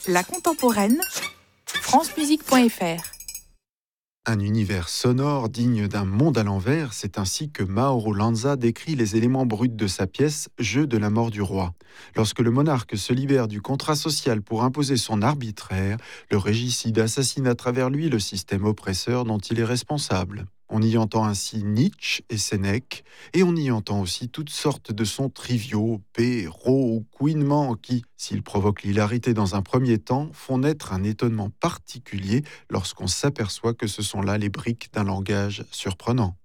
La contemporaine, francemusique.fr. Un univers sonore digne d'un monde à l'envers, c'est ainsi que Mauro Lanza décrit les éléments bruts de sa pièce Jeu de la mort du roi. Lorsque le monarque se libère du contrat social pour imposer son arbitraire, le régicide assassine à travers lui le système oppresseur dont il est responsable. On y entend ainsi Nietzsche et Sénèque, et on y entend aussi toutes sortes de sons triviaux, paix, rots ou couinements qui, s'ils provoquent l'hilarité dans un premier temps, font naître un étonnement particulier lorsqu'on s'aperçoit que ce sont là les briques d'un langage surprenant.